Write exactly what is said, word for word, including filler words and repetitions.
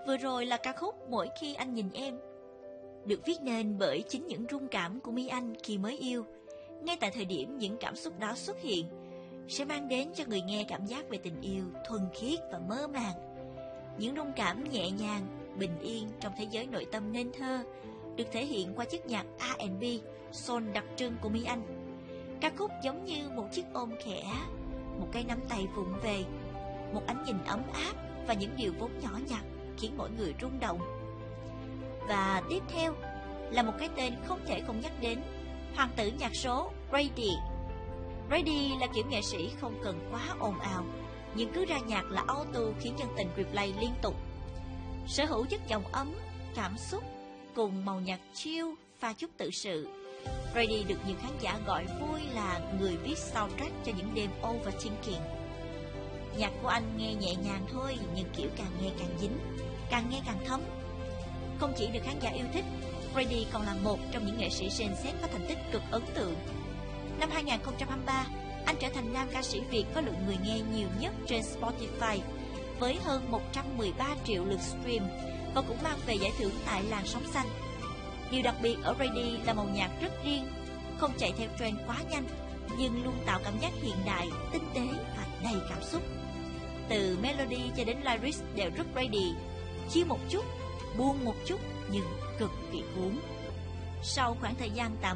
Vừa rồi là ca khúc Mỗi Khi Anh Nhìn Em, được viết nên bởi chính những rung cảm của My Anh khi mới yêu. Ngay tại thời điểm những cảm xúc đó xuất hiện, sẽ mang đến cho người nghe cảm giác về tình yêu thuần khiết và mơ màng. Những rung cảm nhẹ nhàng, bình yên trong thế giới nội tâm nên thơ, được thể hiện qua chất nhạc R and B, soul đặc trưng của My Anh. Ca khúc giống như một chiếc ôm khẽ, một cái nắm tay vụng về, một ánh nhìn ấm áp và những điều vốn nhỏ nhặt khiến mỗi người rung động. Và tiếp theo là một cái tên không thể không nhắc đến, hoàng tử nhạc số Brady. Brady là kiểu nghệ sĩ không cần quá ồn ào, nhưng cứ ra nhạc là auto khiến dân tình replay liên tục. Sở hữu chất giọng ấm, cảm xúc cùng màu nhạc chill pha chút tự sự, Brady được nhiều khán giả gọi vui là người viết soundtrack cho những đêm overthinking. Nhạc của anh nghe nhẹ nhàng thôi, nhưng kiểu càng nghe càng dính, càng nghe càng thấm. Không chỉ được khán giả yêu thích, Brady còn là một trong những nghệ sĩ Gen Z có thành tích cực ấn tượng. Năm hai không hai ba, anh trở thành nam ca sĩ Việt có lượng người nghe nhiều nhất trên Spotify với hơn một trăm mười ba triệu lượt stream, và cũng mang về giải thưởng tại làn sóng xanh. Điều đặc biệt ở Brady là màu nhạc rất riêng, không chạy theo trend quá nhanh, nhưng luôn tạo cảm giác hiện đại, tinh tế và đầy cảm xúc. Từ melody cho đến lyrics đều rất Brady, chill một chút, buông một chút nhưng cực kỳ cuốn. Sau khoảng thời gian tạm